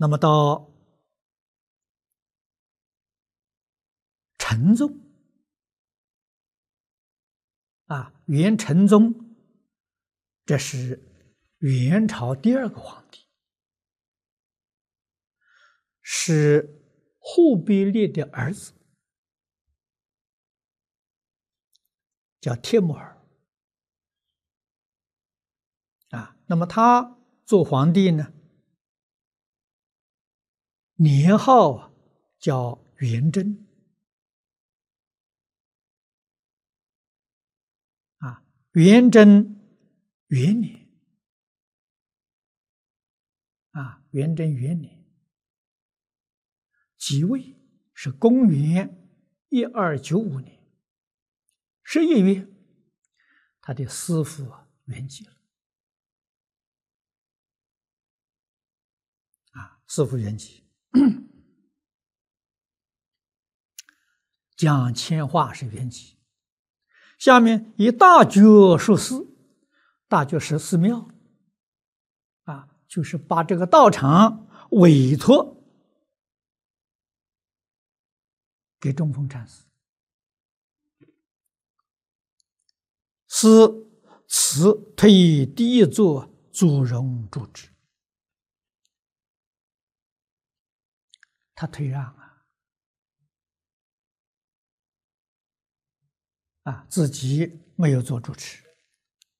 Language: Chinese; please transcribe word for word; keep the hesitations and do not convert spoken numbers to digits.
那么到成宗啊，元成宗，这是元朝第二个皇帝，是忽必烈的儿子，叫帖木儿啊。那么他做皇帝呢，年号啊叫元贞啊，元贞元年啊，元贞元年即位是公元一二九五年十一月，他的师父啊圆寂了啊，师父圆寂。讲迁化是圆寂，下面以大觉述寺，大觉是寺庙啊，就是把这个道场委托给中峰禅师，是此推第一座祖荣住址，他退让啊。啊，自己没有做主持